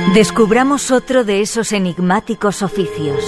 Descubramos otro de esos enigmáticos oficios.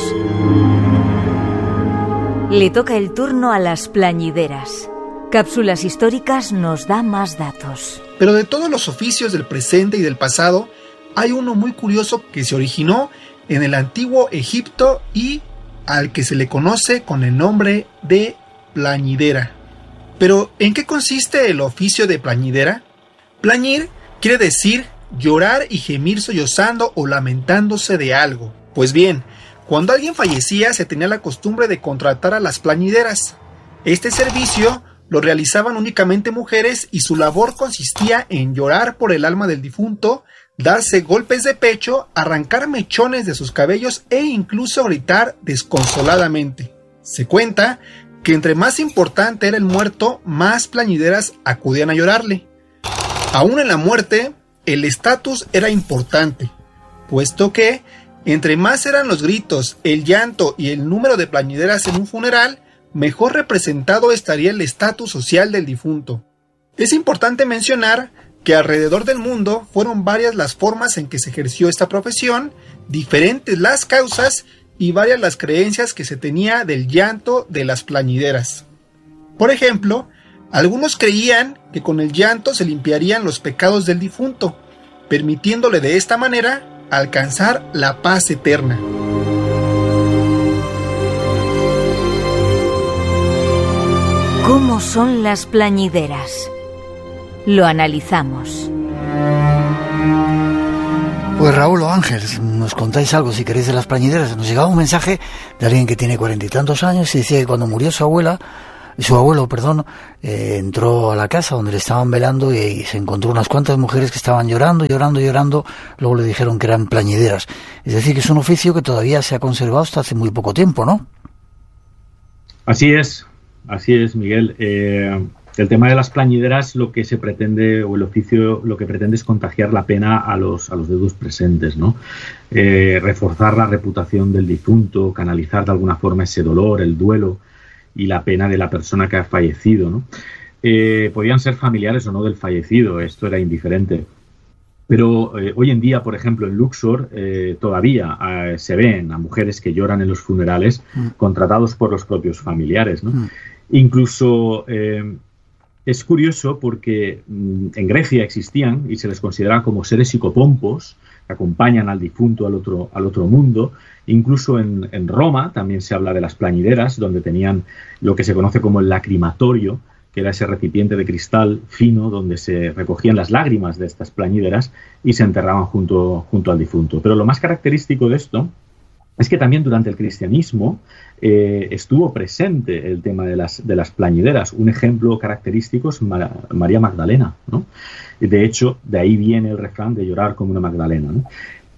Le toca el turno a las plañideras. Cápsulas Históricas nos da más datos. Pero de todos los oficios del presente y del pasado, hay uno muy curioso que se originó en el antiguo Egipto y al que se le conoce con el nombre de plañidera. Pero, ¿en qué consiste el oficio de plañidera? Plañir quiere decir llorar y gemir sollozando o lamentándose de algo. Pues bien, cuando alguien fallecía se tenía la costumbre de contratar a las plañideras. Este servicio lo realizaban únicamente mujeres y su labor consistía en llorar por el alma del difunto, darse golpes de pecho, arrancar mechones de sus cabellos e incluso gritar desconsoladamente. Se cuenta que entre más importante era el muerto, más plañideras acudían a llorarle. Aún en la muerte, el estatus era importante, puesto que entre más eran los gritos, el llanto y el número de plañideras en un funeral, mejor representado estaría el estatus social del difunto. Es importante mencionar que alrededor del mundo fueron varias las formas en que se ejerció esta profesión, diferentes las causas y varias las creencias que se tenía del llanto de las plañideras. Por ejemplo, algunos creían que con el llanto se limpiarían los pecados del difunto, permitiéndole de esta manera alcanzar la paz eterna. ¿Cómo son las plañideras? Lo analizamos. Pues Raúl o Ángel, nos contáis algo si queréis de las plañideras. Nos llegaba un mensaje de alguien que tiene 40 y tantos años y decía que cuando murió su abuelo, entró a la casa donde le estaban velando y se encontró unas cuantas mujeres que estaban llorando. Luego le dijeron que eran plañideras. Es decir, que es un oficio que todavía se ha conservado hasta hace muy poco tiempo, ¿no? Así es, Miguel. El tema de las plañideras, lo que se pretende, o el oficio, lo que pretende es contagiar la pena a los deudos presentes, ¿no? Reforzar la reputación del difunto, canalizar de alguna forma ese dolor, el duelo y la pena de la persona que ha fallecido, ¿no? Podían ser familiares o no del fallecido, esto era indiferente. Pero hoy en día, por ejemplo, en Luxor todavía se ven a mujeres que lloran en los funerales contratados por los propios familiares, ¿no? Incluso es curioso porque en Grecia existían y se les consideraba como seres psicopompos que acompañan al difunto al otro mundo. Incluso en Roma también se habla de las plañideras, donde tenían lo que se conoce como el lacrimatorio, que era ese recipiente de cristal fino donde se recogían las lágrimas de estas plañideras y se enterraban junto al difunto. Pero lo más característico de esto es que también durante el cristianismo estuvo presente el tema de las plañideras. Un ejemplo característico es María Magdalena, ¿no? De hecho, de ahí viene el refrán de llorar como una Magdalena, ¿no?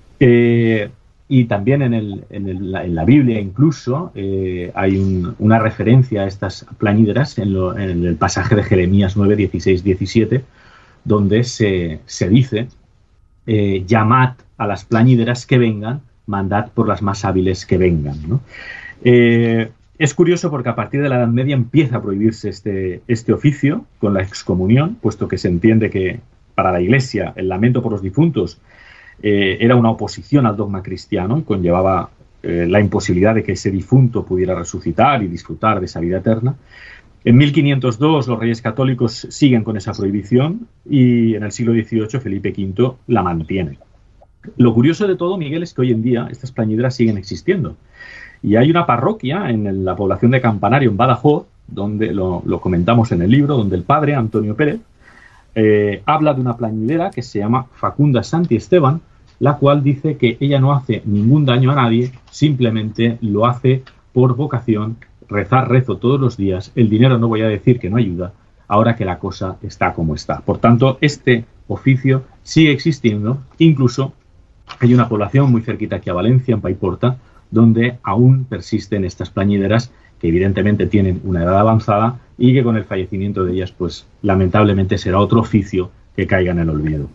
Y también en la Biblia incluso hay una referencia a estas plañideras en el pasaje de Jeremías 9, 16, 17, donde se dice llamad a las plañideras que vengan, mandad por las más hábiles que vengan, ¿no? Es curioso porque a partir de la Edad Media empieza a prohibirse este oficio con la excomunión, puesto que se entiende que para la Iglesia el lamento por los difuntos era una oposición al dogma cristiano y conllevaba la imposibilidad de que ese difunto pudiera resucitar y disfrutar de esa vida eterna. En 1502 los reyes católicos siguen con esa prohibición y en el siglo XVIII Felipe V la mantiene. Lo curioso de todo, Miguel, es que hoy en día estas plañideras siguen existiendo. Y hay una parroquia en la población de Campanario, en Badajoz, donde lo comentamos en el libro, donde el padre Antonio Pérez habla de una plañidera que se llama Facunda Santi Esteban, la cual dice que ella no hace ningún daño a nadie, simplemente lo hace por vocación, rezo todos los días, el dinero no voy a decir que no ayuda, ahora que la cosa está como está. Por tanto, este oficio sigue existiendo, incluso hay una población muy cerquita aquí a Valencia, en Paiporta, donde aún persisten estas plañideras que evidentemente tienen una edad avanzada y que con el fallecimiento de ellas, pues lamentablemente será otro oficio que caiga en el olvido.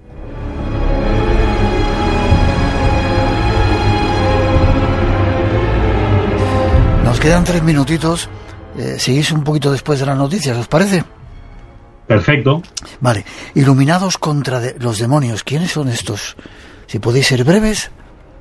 Nos quedan 3 minutitos. Seguís un poquito después de las noticias, ¿os parece? Perfecto. Vale. Iluminados contra los demonios. ¿Quiénes son estos Si podéis ser breves.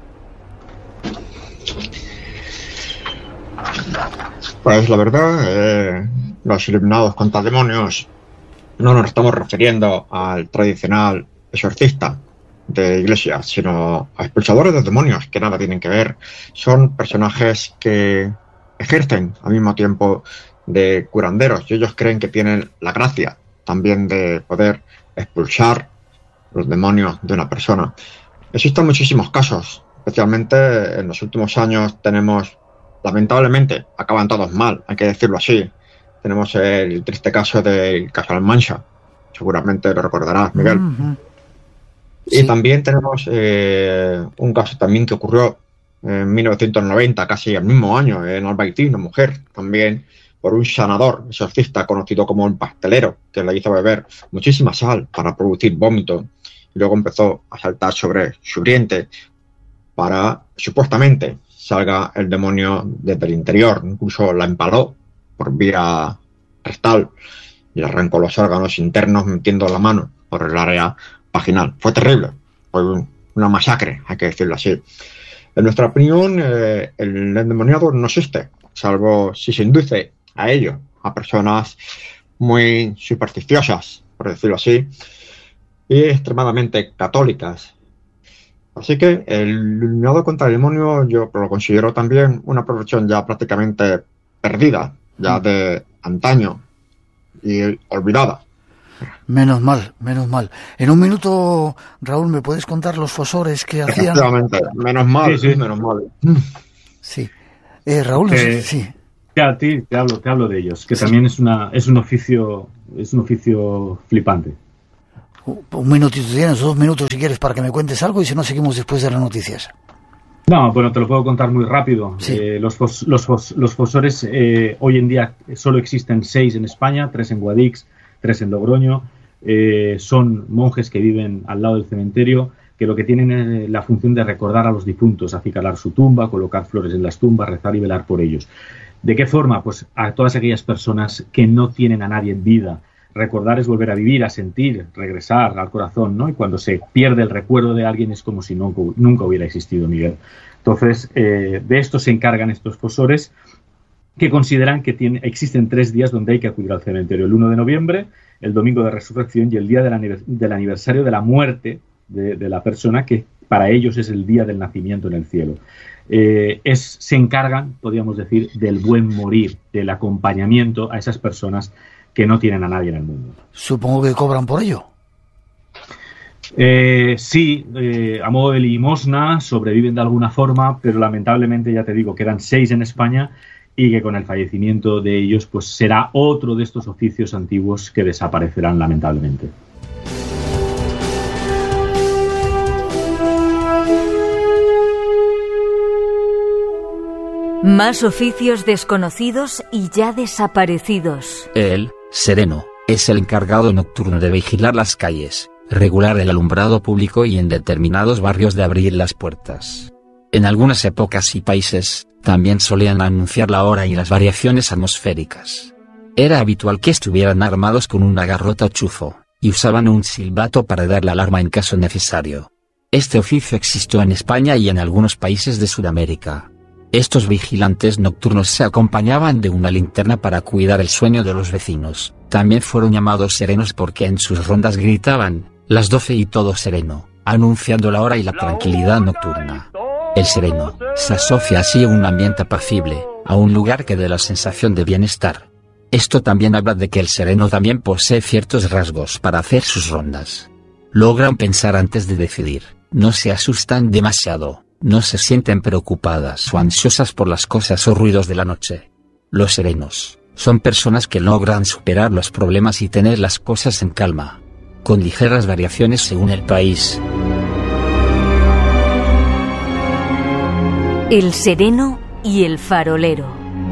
Pues la verdad, los iluminados contra demonios no nos estamos refiriendo al tradicional exorcista de iglesias, sino a expulsadores de demonios, que nada tienen que ver. Son personajes que ejercen al mismo tiempo de curanderos y ellos creen que tienen la gracia también de poder expulsar los demonios de una persona. Existen muchísimos casos, especialmente en los últimos años tenemos, lamentablemente, acaban todos mal, hay que decirlo así. Tenemos el triste caso del Casal Mancha, seguramente lo recordarás, Miguel. Uh-huh. Y también tenemos un caso también que ocurrió en 1990, casi el mismo año, en Albaití, una mujer, también por un sanador exorcista conocido como el pastelero, que le hizo beber muchísima sal para producir vómito, y luego empezó a saltar sobre su vientre para, supuestamente, salga el demonio desde el interior. Incluso la empaló por vía rectal y le arrancó los órganos internos metiendo la mano por el área vaginal. Fue terrible, fue una masacre, hay que decirlo así. En nuestra opinión, el endemoniado no existe, salvo si se induce a ello a personas muy supersticiosas, por decirlo así, y extremadamente católicas. Así que el iluminado contra el demonio yo lo considero también una profesión ya prácticamente perdida, ya de antaño y olvidada. Menos mal, menos mal. En un minuto, Raúl, ¿me puedes contar los fosores que hacían? Efectivamente, menos mal, Sí. menos mal. Sí. Raúl, sí. Te hablo de ellos, que también es un oficio flipante. Un minutito tienes, 2 minutos si quieres para que me cuentes algo y si no seguimos después de las noticias. No, bueno, te lo puedo contar muy rápido. Sí. Los fosores hoy en día solo existen 6 en España, 3 en Guadix, 3 en Logroño. Son monjes que viven al lado del cementerio, que lo que tienen es la función de recordar a los difuntos, acicalar su tumba, colocar flores en las tumbas, rezar y velar por ellos. ¿De qué forma? Pues a todas aquellas personas que no tienen a nadie en vida. Recordar es volver a vivir, a sentir, regresar al corazón, ¿no? Y cuando se pierde el recuerdo de alguien es como si nunca hubiera existido, Miguel. Entonces, de esto se encargan estos fosores, que consideran que existen 3 días donde hay que acudir al cementerio. El 1 de noviembre, el domingo de resurrección y el día del aniversario de la muerte de la persona, que para ellos es el día del nacimiento en el cielo. Se encargan, podríamos decir, del buen morir, del acompañamiento a esas personas que no tienen a nadie en el mundo. Supongo que cobran por ello. Sí, a modo de limosna, sobreviven de alguna forma, pero lamentablemente, ya te digo, quedan 6 en España y que con el fallecimiento de ellos pues será otro de estos oficios antiguos que desaparecerán lamentablemente. Más oficios desconocidos y ya desaparecidos. El sereno es el encargado nocturno de vigilar las calles, regular el alumbrado público y en determinados barrios de abrir las puertas. En algunas épocas y países, también solían anunciar la hora y las variaciones atmosféricas. Era habitual que estuvieran armados con una garrota o chufo, y usaban un silbato para dar la alarma en caso necesario. Este oficio existió en España y en algunos países de Sudamérica. Estos vigilantes nocturnos se acompañaban de una linterna para cuidar el sueño de los vecinos. También fueron llamados serenos porque en sus rondas gritaban, las 12 y todo sereno, anunciando la hora y la tranquilidad nocturna. El sereno se asocia así a un ambiente apacible, a un lugar que dé la sensación de bienestar. Esto también habla de que el sereno también posee ciertos rasgos para hacer sus rondas. Logran pensar antes de decidir, no se asustan demasiado. No se sienten preocupadas o ansiosas por las cosas o ruidos de la noche. Los serenos son personas que logran superar los problemas y tener las cosas en calma, con ligeras variaciones según el país. El sereno y el farolero.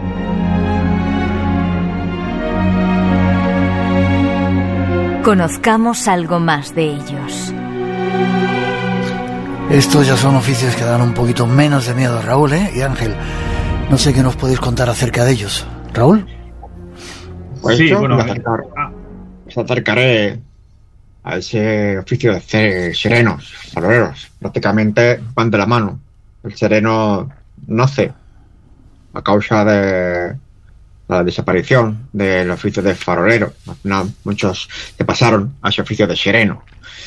Conozcamos algo más de ellos. Estos ya son oficios que dan un poquito menos de miedo, Raúl, y Ángel. No sé qué nos podéis contar acerca de ellos. ¿Raúl? Pues sí, yo bueno, me acercaré a ese oficio de ser serenos, faroleros. Prácticamente van de la mano. El sereno nace a causa de la desaparición del oficio de farolero. Al final, muchos se pasaron a ese oficio de sereno.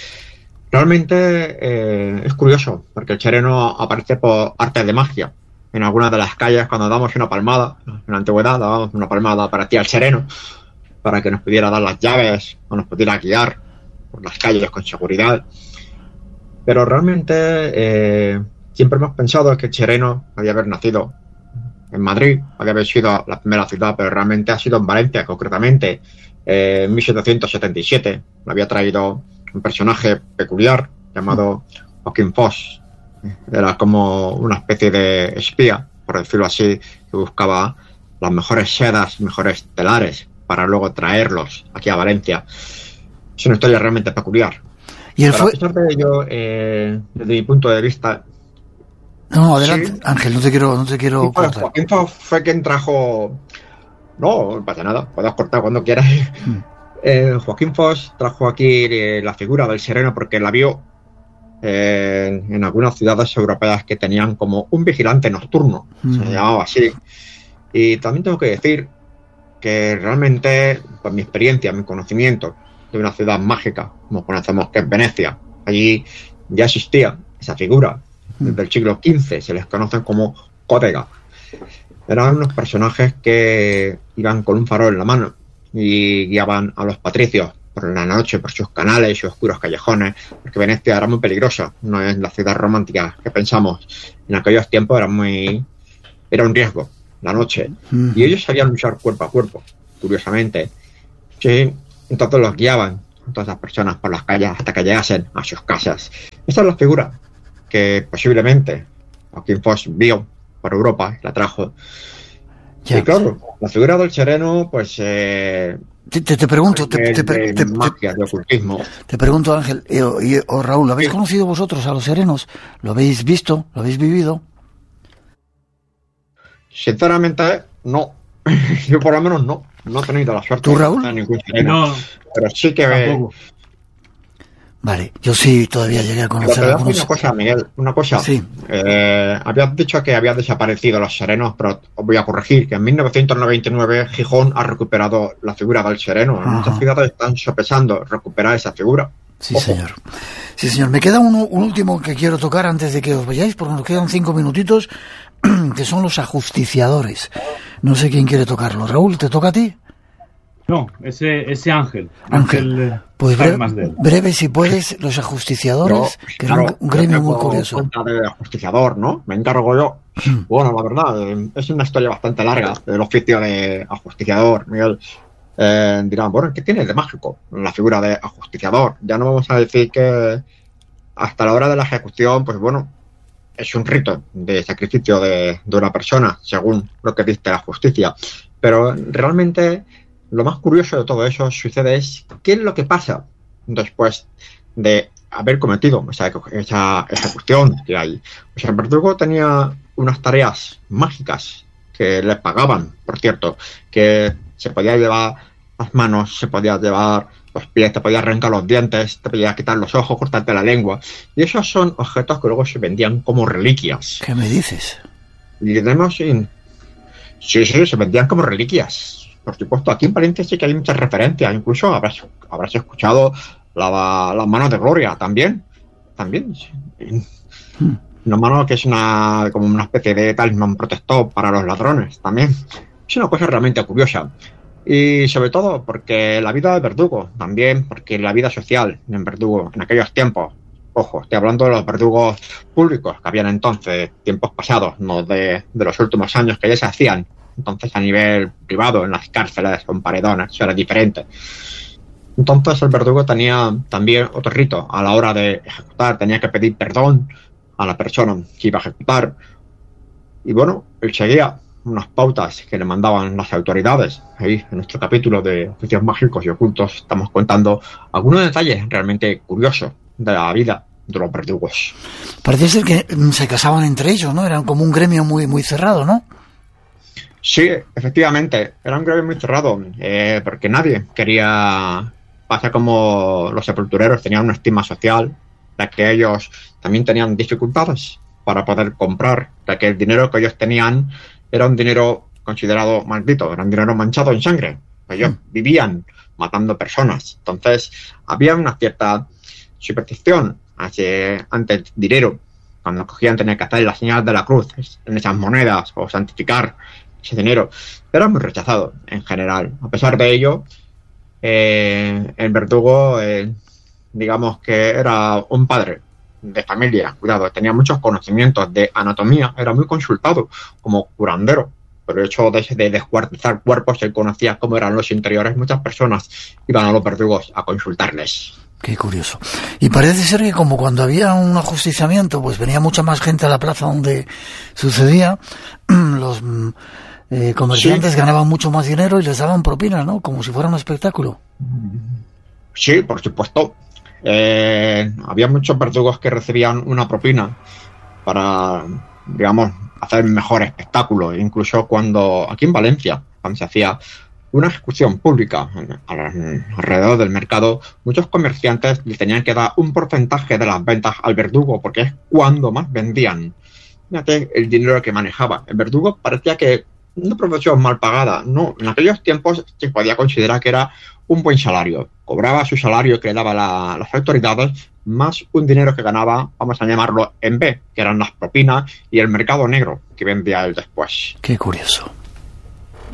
Realmente es curioso, porque el sereno aparece por arte de magia. En algunas de las calles, cuando damos una palmada, en la antigüedad dábamos una palmada para ti al sereno, para que nos pudiera dar las llaves o nos pudiera guiar por las calles con seguridad. Pero realmente siempre hemos pensado que el sereno había haber nacido en Madrid, había haber sido la primera ciudad, pero realmente ha sido en Valencia, concretamente en 1777. Lo había traído un personaje peculiar llamado Joaquín Foix. Era como una especie de espía, por decirlo así, que buscaba las mejores sedas, mejores telares, para luego traerlos aquí a Valencia. Es una historia realmente peculiar. Y él pero fue... a pesar de ello, desde mi punto de vista... No, adelante, sí, Ángel, no te quiero cortar. Joaquín Foix fue quien trajo... No pasa nada, puedes cortar cuando quieras. Joaquín Foix trajo aquí la figura del sereno porque la vio en algunas ciudades europeas que tenían como un vigilante nocturno, se llamaba así. Y también tengo que decir que realmente, por mi experiencia, mi conocimiento de una ciudad mágica, como conocemos que es Venecia, allí ya existía esa figura. Desde el siglo XV se les conocen como códega. Eran unos personajes que iban con un farol en la mano y guiaban a los patricios por la noche, por sus canales y oscuros callejones, porque Venecia era muy peligrosa, no es la ciudad romántica que pensamos. En aquellos tiempos era un riesgo la noche, y ellos sabían luchar cuerpo a cuerpo, curiosamente. Sí, entonces los guiaban a todas las personas por las calles hasta que llegasen a sus casas. Esa es la figura que posiblemente Joaquín Foix vio por Europa y la trajo. Ya. Y claro, la figura del sereno, pues... Te pregunto, magia, de ocultismo. Te pregunto, Ángel, o Raúl, ¿lo habéis conocido vosotros a los serenos? ¿Lo habéis visto? ¿Lo habéis vivido? Sinceramente, no. Yo por lo menos no he tenido la suerte. ¿Tú, Raúl? De ningún sereno. No, pero sí que tampoco. Vale, yo sí todavía llegué a conocer algunos... Una cosa, Miguel, una cosa. Sí. Habías dicho que habían desaparecido los serenos, pero os voy a corregir, que en 1999 Gijón ha recuperado la figura del sereno. Muchas ciudades están sopesando recuperar esa figura. Sí, señor. Sí, señor. Me queda un último que quiero tocar antes de que os vayáis, porque nos quedan 5 minutitos, que son los ajusticiadores. No sé quién quiere tocarlo. Raúl, ¿te toca a ti? No, ese Ángel. Pues breve, si puedes, los ajusticiadores, que era un gremio muy curioso. Cuenta de ajusticiador, ¿no? Me encargo yo. Bueno, la verdad, es una historia bastante larga del oficio de ajusticiador, Miguel. Dirán, bueno, ¿qué tiene de mágico la figura de ajusticiador? Ya no vamos a decir que hasta la hora de la ejecución, pues bueno, es un rito de sacrificio de una persona, según lo que dice la justicia. Pero realmente... lo más curioso de todo eso sucede es qué es lo que pasa después de haber cometido esa ejecución que hay. O sea, el verdugo tenía unas tareas mágicas que le pagaban, por cierto, que se podía llevar las manos, se podía llevar los pies, te podía arrancar los dientes, te podía quitar los ojos, cortarte la lengua. Y esos son objetos que luego se vendían como reliquias. ¿Qué me dices? Y tenemos... Sí, se vendían como reliquias. Por supuesto, aquí en Valencia sí que hay muchas referencias. Incluso habrás escuchado las manos de Gloria también. Una mano que es como una especie de talismán protector para los ladrones también. Es una cosa realmente curiosa. Y sobre todo porque la vida del verdugo, también porque la vida social en verdugo en aquellos tiempos, ojo, estoy hablando de los verdugos públicos que habían entonces, tiempos pasados, no de los últimos años que ya se hacían. Entonces a nivel privado, en las cárceles o en paredones, eso era diferente. Entonces el verdugo tenía también otro rito a la hora de ejecutar, tenía que pedir perdón a la persona que iba a ejecutar. Y bueno, él seguía unas pautas que le mandaban las autoridades. Ahí en nuestro capítulo de oficios mágicos y ocultos estamos contando algunos detalles realmente curiosos de la vida de los verdugos. Parece ser que se casaban entre ellos, ¿no? Eran como un gremio muy, muy cerrado, ¿no? Sí, efectivamente, era un gremio muy cerrado, porque nadie quería pasa como los sepultureros tenían una estima social, ya que ellos también tenían dificultades para poder comprar, ya que el dinero que ellos tenían era un dinero considerado maldito, era un dinero manchado en sangre. Ellos vivían matando personas. Entonces, había una cierta superstición ante el dinero. Cuando cogían, tenían que hacer la señal de la cruz en esas monedas o santificar ese dinero. Era muy rechazado en general. A pesar de ello, el verdugo, digamos que era un padre de familia, cuidado, tenía muchos conocimientos de anatomía, era muy consultado como curandero. Por el hecho de descuartizar cuerpos, él conocía cómo eran los interiores. Muchas personas iban a los verdugos a consultarles. Qué curioso. Y parece ser que como cuando había un ajusticiamiento, pues venía mucha más gente a la plaza donde sucedía, los comerciantes ganaban mucho más dinero y les daban propinas, ¿no? Como si fuera un espectáculo. Sí, por supuesto. Había muchos verdugos que recibían una propina para, digamos, hacer mejor espectáculo. Incluso cuando, aquí en Valencia, cuando se hacía una ejecución pública alrededor del mercado, muchos comerciantes le tenían que dar un porcentaje de las ventas al verdugo, porque es cuando más vendían. Fíjate el dinero que manejaba. El verdugo parecía que una profesión mal pagada. No, en aquellos tiempos se podía considerar que era un buen salario. Cobraba su salario que le daba las autoridades, más un dinero que ganaba, vamos a llamarlo en B, que eran las propinas y el mercado negro que vendía él después. Qué curioso.